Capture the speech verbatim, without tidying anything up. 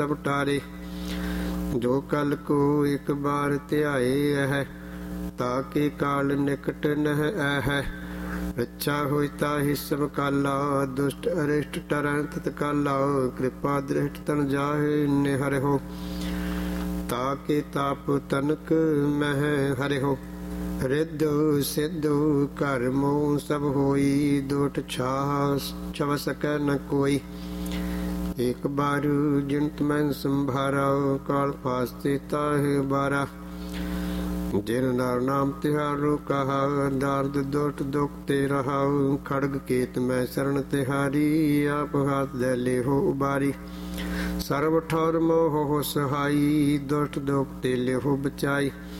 सब टारे। जो कल को एक बार ध्याए है, ताके काल निकट नह है। रक्षा होई ताहि सब काला, दुष्ट अरिष्ट टरैं तत्काला। कृपा दृष्ट तन जाहे निहर हो, ताके ताप तनक मह हरि हो। रिद्ध सिद्ध कर मोह सब होई, दोट छास छव सकै न कोई। एक बार जिनत मैं संभारा, काल फास्ते ताहि बारा। जिन नर नाम तिहारो कहा, दार्द दोट दुख ते रहा। खड़ग केत मैं शरण तिहारी, आप हाथ दे ले हो उबारी। सर्व ठौर मोह हो सहाई, दुष्ट दुख ते ले हो बचाई।